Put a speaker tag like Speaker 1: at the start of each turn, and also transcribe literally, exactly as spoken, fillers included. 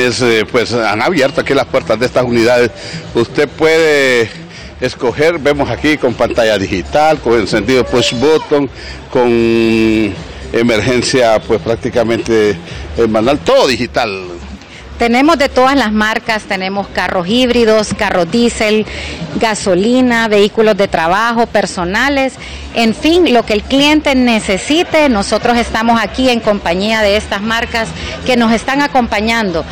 Speaker 1: quienes eh, pues han abierto aquí las puertas de estas unidades. Usted puede escoger, vemos aquí con pantalla digital, con encendido push button, con emergencia pues prácticamente eh, manual, todo digital.
Speaker 2: Tenemos de todas las marcas, tenemos carros híbridos, carros diésel, gasolina, vehículos de trabajo, personales, en fin, lo que el cliente necesite. Nosotros estamos aquí en compañía de estas marcas que nos están acompañando